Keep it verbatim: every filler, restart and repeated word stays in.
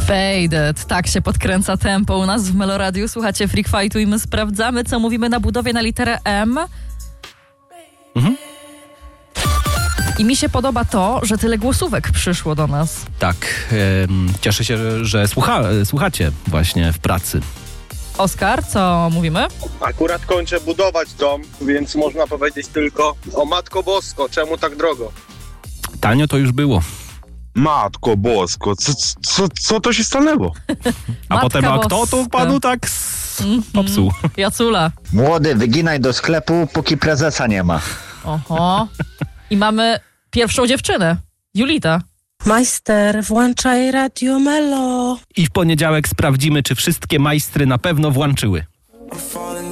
Faded, tak się podkręca tempo u nas w Meloradiu. Słuchacie Freak Fightu i my sprawdzamy, co mówimy na budowie na literę M. Mhm. I mi się podoba to, że tyle głosówek przyszło do nas. Tak, em, cieszę się, że, że słucha, słuchacie właśnie w pracy. Oskar, co mówimy? Akurat kończę budować dom, więc można powiedzieć tylko o Matko Bosko, czemu tak drogo? Tanio to już było. Matko Bosko, co, co, co to się stanęło? A Matka potem, a kto Boska. tu panu tak s- Mhm. popsuł? Jacula. Młody, wyginaj do sklepu, póki prezesa nie ma. Oho. I mamy pierwszą dziewczynę. Julita. Majster, włączaj Radio Melo. I w poniedziałek sprawdzimy, czy wszystkie majstry na pewno włączyły.